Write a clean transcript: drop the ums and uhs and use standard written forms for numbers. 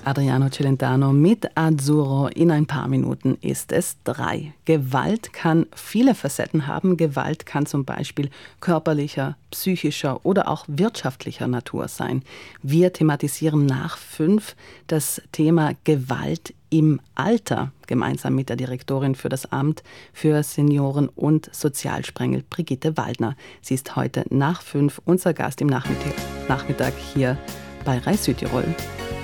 Adriano Celentano mit Azzurro. In ein paar Minuten ist es 3. Gewalt kann viele Facetten haben. Gewalt kann zum Beispiel körperlicher, psychischer oder auch wirtschaftlicher Natur sein. Wir thematisieren nach 5 das Thema Gewalt im Alter, gemeinsam mit der Direktorin für das Amt für Senioren- und Sozialsprengel, Brigitte Waldner. Sie ist heute nach 5 unser Gast im Nachmittag hier bei RAI Südtirol.